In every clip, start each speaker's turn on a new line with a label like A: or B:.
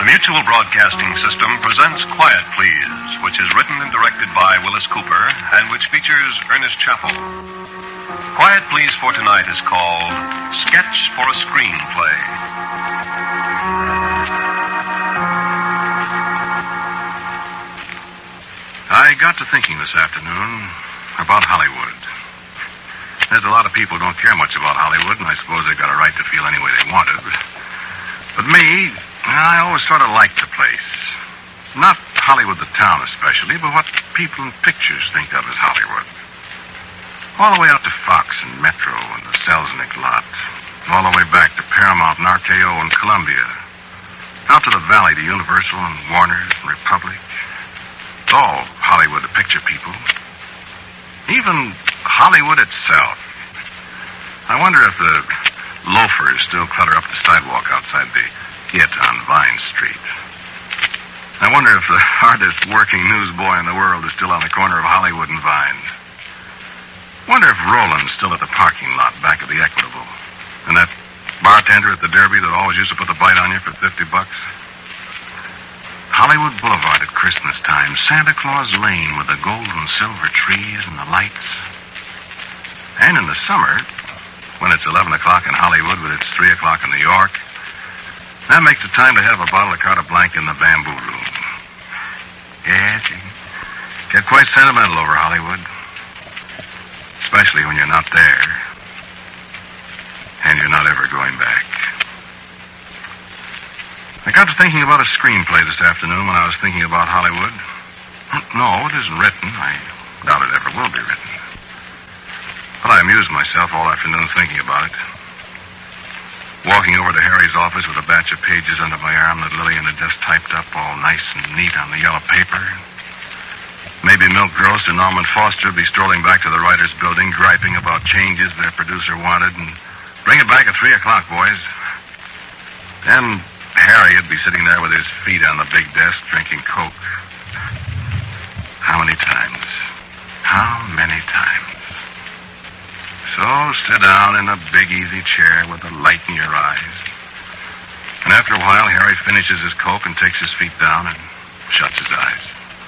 A: Mutual Broadcasting System presents Quiet Please, which is written and directed by Willis Cooper and which features Ernest Chappell. Quiet Please for tonight is called Sketch for a Screenplay.
B: I got to thinking this afternoon about Hollywood. There's a lot of people who don't care much about Hollywood, and I suppose they've got a right to feel any way they wanted. But me, I always sort of liked the place. Not Hollywood, the town especially, but what people in pictures think of as Hollywood. All the way out to Fox and Metro and the Selznick lot. All the way back to Paramount and RKO and Columbia. Out to the Valley to Universal and Warner's and Republic. It's all Hollywood to picture people. Even Hollywood itself. I wonder if the loafers still clutter up the sidewalk outside the It on Vine Street. I wonder if the hardest working newsboy in the world is still on the corner of Hollywood and Vine. Wonder if Roland's still at the parking lot back of the Equitable. And that bartender at the Derby that always used to put the bite on you for $50. Hollywood Boulevard at Christmas time. Santa Claus Lane with the gold and silver trees and the lights. And in the summer, when it's 11 o'clock in Hollywood, but it's 3 o'clock in New York, that makes it time to have a bottle of Carta Blanca in the bamboo room. Yes, you get quite sentimental over Hollywood. Especially when you're not there. And you're not ever going back. I got to thinking about a screenplay this afternoon when I was thinking about Hollywood. No, it isn't written. I doubt it ever will be written. But I amused myself all afternoon thinking about it. Walking over to Harry's office with a batch of pages under my arm that Lillian had just typed up all nice and neat on the yellow paper. Maybe Milk Gross or Norman Foster would be strolling back to the writers' building, griping about changes their producer wanted, and bring it back at 3 o'clock, boys. Then Harry would be sitting there with his feet on the big desk, drinking Coke. How many times? How many times? So, sit down in a big, easy chair with the light in your eyes. And after a while, Harry finishes his Coke and takes his feet down and shuts his eyes.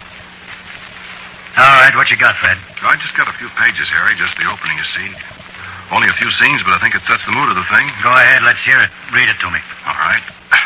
C: All right, what you got, Fred?
B: I just got a few pages, Harry, just the opening, you see. Only a few scenes, but I think it sets the mood of the thing.
C: Go ahead, let's hear it. Read it to me.
B: All right.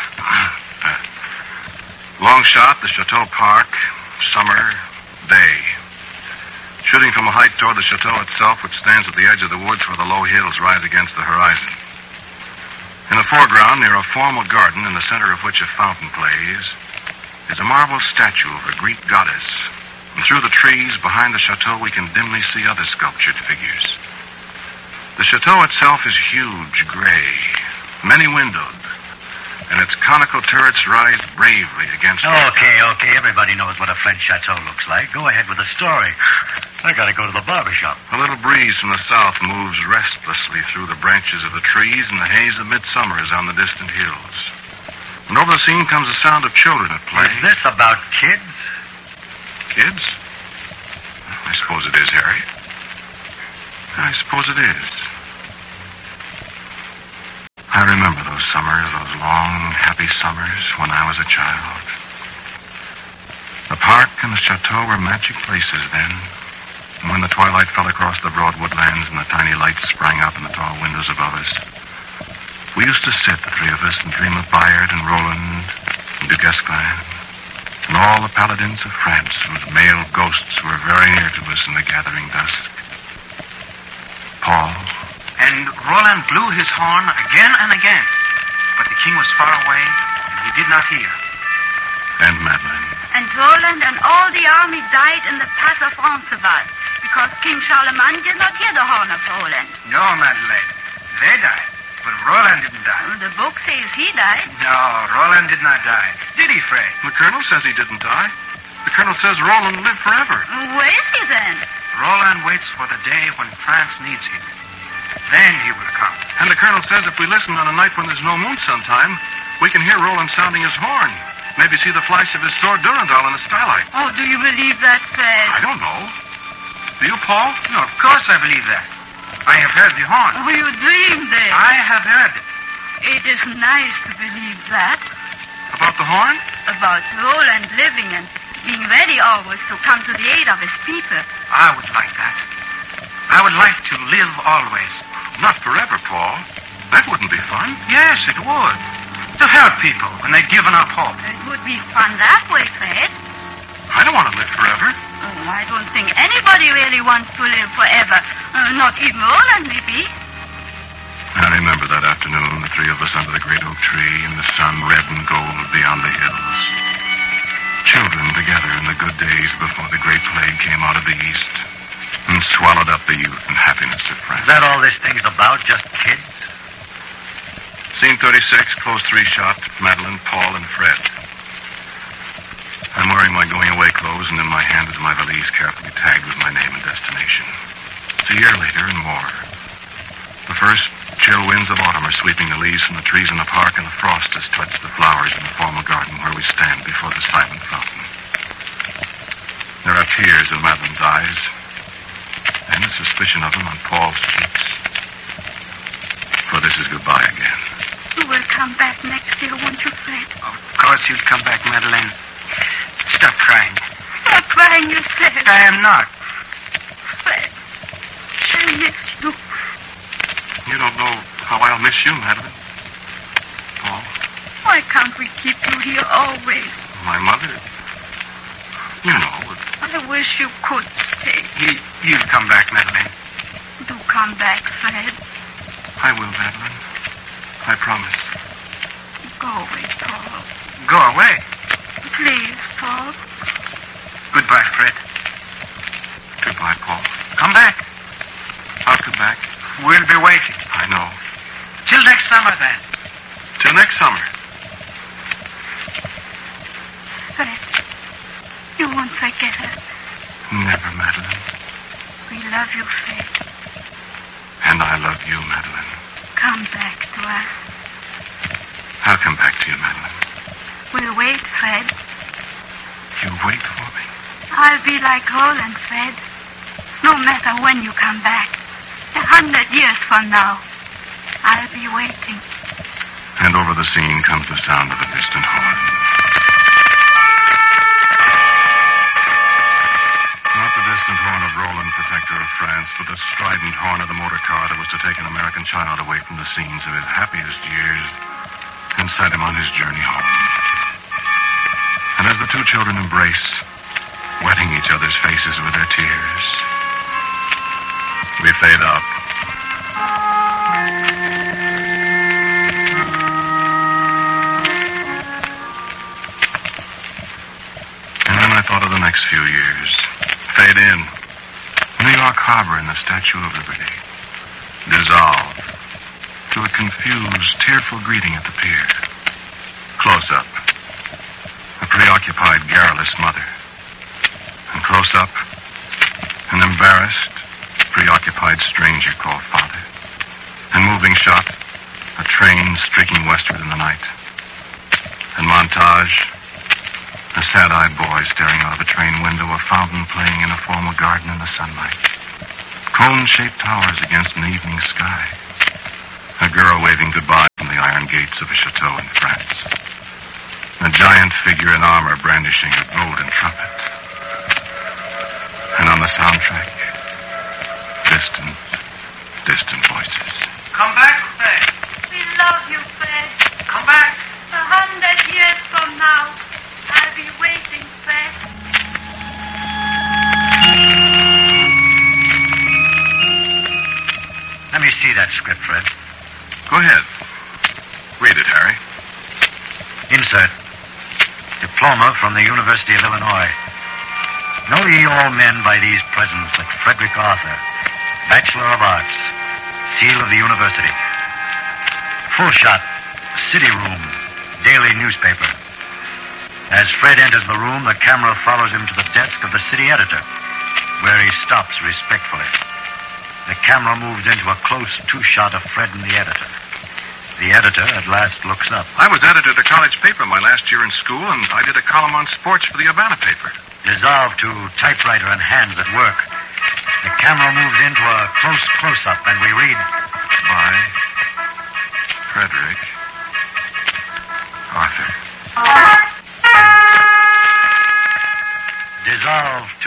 B: Long shot, the Chateau Park, summer, day. Shooting from a height toward the chateau itself, which stands at the edge of the woods where the low hills rise against the horizon. In the foreground, near a formal garden in the center of which a fountain plays, is a marble statue of a Greek goddess. And through the trees behind the chateau, we can dimly see other sculptured figures. The chateau itself is huge, gray, many-windowed, and its conical turrets rise bravely against...
C: Okay. Everybody knows what a French chateau looks like. Go ahead with the story. I gotta go to the barber shop.
B: A little breeze from the south moves restlessly through the branches of the trees, and the haze of midsummer is on the distant hills. And over the scene comes the sound of children at play.
C: Is this about kids?
B: Kids? I suppose it is, Harry. I suppose it is. I remember those summers, those long, happy summers when I was a child. The park and the chateau were magic places then. And when the twilight fell across the broad woodlands and the tiny lights sprang up in the tall windows above us, we used to sit, the three of us, and dream of Bayard and Roland and Du Guesclin and all the paladins of France whose male ghosts were very near to us in the gathering dusk. Paul.
D: And Roland blew his horn again and again, but the king was far away, and he did not hear.
B: And Madeleine.
E: And Roland and all the army died in the pass of Roncesvalles, because King Charlemagne did not hear the horn of Roland.
D: No, Madeleine. They died, but Roland didn't die.
E: Oh, the book says he died.
D: No, Roland did not die. Did he, Fred?
B: The colonel says he didn't die. The colonel says Roland lived forever.
E: Where is he then?
D: Roland waits for the day when France needs him. Then he will come.
B: And the colonel says if we listen on a night when there's no moon sometime, we can hear Roland sounding his horn. Maybe see the flash of his sword Durandal in the starlight.
E: Oh, do you believe that, Fred?
B: I don't know. Do you, Paul?
D: No, of course I believe that. I have heard the horn.
E: Oh, you dreamed it.
D: I have heard it.
E: It is nice to believe that.
D: About the horn?
E: About Roland living and being ready always to come to the aid of his people.
D: I would like that. I would like to live always.
B: Not forever, Paul. That wouldn't be fun.
D: Yes, it would. To help people when they've given up hope.
E: It would be fun that way, Fred.
B: I don't want to live forever.
E: Oh, I don't think anybody really wants to live forever. Not even Roland, maybe.
B: I remember that afternoon, the three of us under the great oak tree, and the sun red and gold beyond the hills. Children together in the good days before the great plague came out of the east and swallowed up the youth and happiness of France.
C: Is that all this thing's about? Just kids?
B: Scene 36, close three-shot, Madeline, Paul, and Fred. I'm wearing my going-away clothes, and in my hand is my valise carefully tagged with my name and destination. It's a year later in war. The first chill winds of autumn are sweeping the leaves from the trees in the park, and the frost has touched the flowers in the formal garden where we stand before the silent fountain. There are tears in Madeline's eyes, and a suspicion of them on Paul's cheeks. For this is goodbye again.
E: You will come back next year, won't you, Fred?
D: Of course you'll come back, Madeleine. Stop crying.
E: Stop crying, you said.
D: I am not.
E: Fred, I miss you.
B: You don't know how I'll miss you, Madeline. Paul.
E: Why can't we keep you here always?
B: My mother. You know.
E: I wish you could stay.
D: You'll come back, Madeleine.
E: Do come back, Fred.
B: I will, Madeline. I promise.
E: Go away, Paul.
D: Go away.
E: Please, Paul.
D: Goodbye, Fred.
B: Goodbye, Paul.
D: Come back.
B: I'll come back.
D: We'll be waiting.
B: I know.
D: Till next summer, then.
B: Till next summer.
E: Fred, you won't forget us.
B: Never, Madeline.
E: We love you, Fred.
B: And I love you, Madeline.
E: Come back to us.
B: I'll come back to you, Madeline.
E: We'll wait, Fred.
B: You wait for me.
E: I'll be like Roland, Fred. No matter when you come back. 100 years from now. I'll be waiting.
B: And over the scene comes the sound of a distant horn. Not the distant horn of Roland, protector of France, but the strident horn of the motor car that was to take an American child away from the scenes of his happiest years and set him on his journey home. And as the two children embrace, wetting each other's faces with their tears, we fade out. And then I thought of the next few years. Fade in. New York Harbor and the Statue of Liberty. Dissolve to a confused, tearful greeting at the pier. Close up. A preoccupied, garrulous mother. And close up, an embarrassed, preoccupied stranger called father. And moving shot, a train streaking westward in the night. And montage, a sad-eyed boy staring out of a train window, a fountain playing in a formal garden in the sunlight. Cone-shaped towers against an evening sky. A girl waving goodbye from the iron gates of a chateau in France. A giant figure in armor brandishing a golden trumpet. And on the soundtrack, distant, distant voices.
D: Come back, Fred.
E: We love you, Fred.
D: Come back.
E: 100 years from now, I'll be waiting, Fred.
C: Let me see that script, Fred.
B: Go ahead. Read it, Harry.
C: Insert. Diploma from the University of Illinois. Know ye all men by these presents that Frederick Arthur, Bachelor of Arts, seal of the university. Full shot, city room, daily newspaper. As Fred enters the room, the camera follows him to the desk of the city editor, where he stops respectfully. The camera moves into a close two-shot of Fred and the editor. The editor at last looks up.
B: I was editor of the college paper my last year in school, and I did a column on sports for the Havana paper.
C: Dissolved to typewriter and hands at work. The camera moves into a close close-up, and we read,
B: By Frederick Arthur.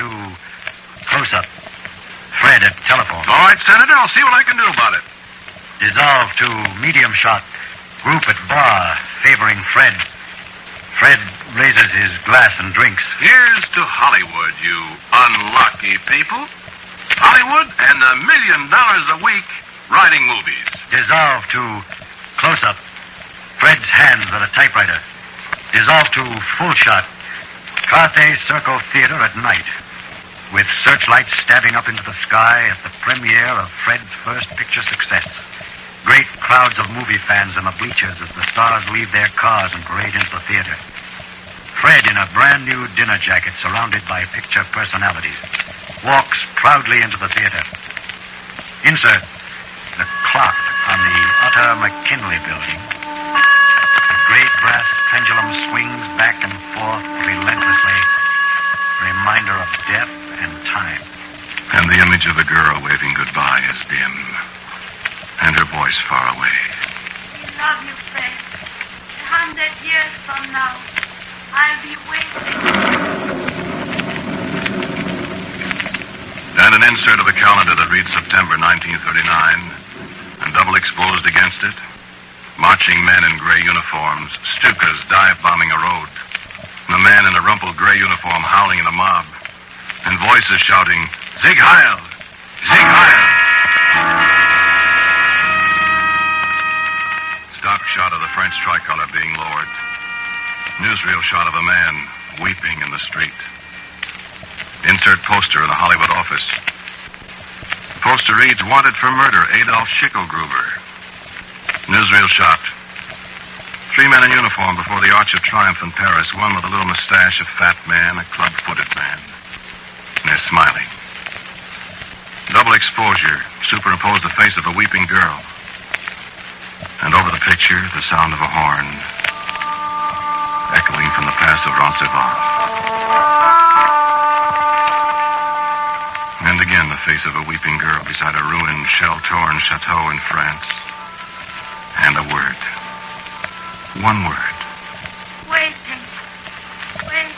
C: to close-up. Fred at telephone.
B: All right, Senator, I'll see what I can do about it.
C: Dissolve to medium shot. Group at bar favoring Fred. Fred raises his glass and drinks.
B: Here's to Hollywood, you unlucky people. Hollywood and $1 million a week writing movies.
C: Dissolve to close-up. Fred's hands at a typewriter. Dissolve to full shot. Carthay Circle Theater at night. With searchlights stabbing up into the sky at the premiere of Fred's first picture success. Great crowds of movie fans in the bleachers as the stars leave their cars and parade into the theater. Fred, in a brand new dinner jacket surrounded by picture personalities, walks proudly into the theater. Insert the clock on the Utter McKinley building. The great brass pendulum swings back and forth relentlessly. Reminder of death and time.
B: And the image of the girl waving goodbye is dim. And her voice far away.
E: I love you, Fred. 100 years from now, I'll be waiting.
B: And an insert of the calendar that reads September 1939. And double exposed against it, marching men in gray uniforms, Stukas dive-bombing a road. And a man in a rumpled gray uniform howling at a mob. And voices shouting, Sieg Heil! Sieg Heil! Stock shot of the French tricolor being lowered. Newsreel shot of a man weeping in the street. Insert poster in a Hollywood office. Poster reads, Wanted for murder, Adolf Schickelgruber. Newsreel shot. 3 men in uniform before the Arch of Triumph in Paris. One with a little mustache, a fat man, a club-footed man. And they're smiling. Double exposure. Superimpose the face of a weeping girl. And over the picture, the sound of a horn, echoing from the pass of Roncesvalles. And again, the face of a weeping girl beside a ruined, shell-torn chateau in France. And a word. One word.
E: Waiting. Waiting.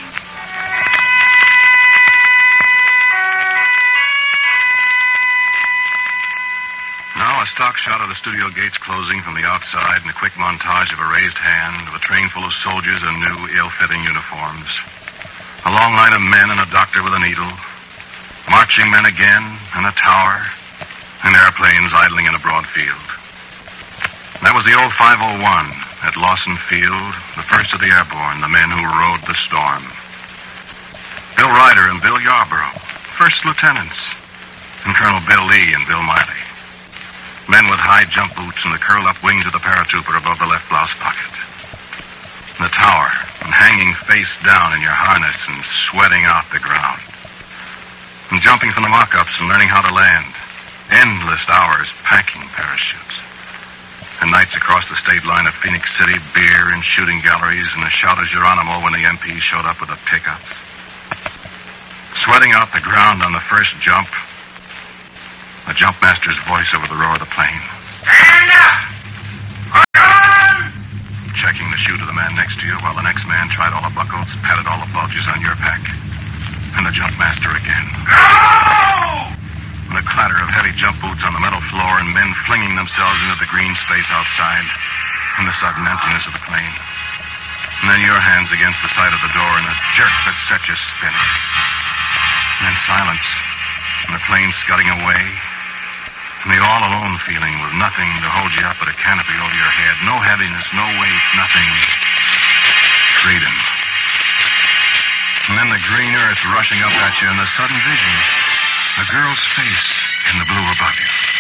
B: Now, a stock shot of the studio gates closing from the outside and a quick montage of a raised hand of a train full of soldiers in new, ill-fitting uniforms. A long line of men and a doctor with a needle. Marching men again, and a tower, and airplanes idling in a broad field. That was the old 501 at Lawson Field, the first of the airborne, the men who rode the storm. Bill Ryder and Bill Yarborough, first lieutenants, and Colonel Bill Lee and Bill Miley. Men with high jump boots and the curled-up wings of the paratrooper above the left blouse pocket. The tower, and hanging face down in your harness and sweating out the ground. And jumping from the mock-ups and learning how to land. Endless hours packing parachutes. And nights across the state line of Phoenix City, beer and shooting galleries, and a shout of Geronimo when the MP showed up with the pickups. Sweating out the ground on the first jump. The jumpmaster's voice over the roar of the plane.
D: Stand up! Hold on!
B: Checking the chute of the man next to you while the next man tried all the buckles, patted all the bulges on your pack. And the jumpmaster again.
D: Go!
B: And the clatter of heavy jump boots on the metal floor and men flinging themselves into the green space outside. And the sudden emptiness of the plane. And then your hands against the side of the door and a jerk that set you spinning. And then silence. And the plane scudding away. And the all-alone feeling with nothing to hold you up but a canopy over your head. No heaviness, no weight, nothing. Freedom. And then the green earth rushing up at you and the sudden vision. A girl's face in the blue above you.